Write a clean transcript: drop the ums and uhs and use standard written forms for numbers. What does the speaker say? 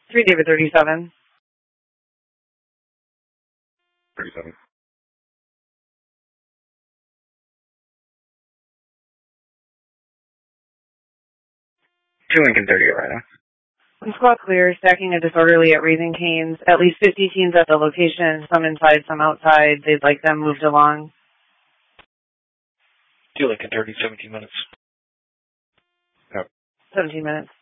3 David 37. 37. 2 Lincoln 30, right now. Squad clear, stacking a disorderly at Raising Cane's. At least 50 teams at the location, some inside, some outside. They'd like them moved along. 2 Lincoln 30, 17 minutes. Yep. 17 minutes.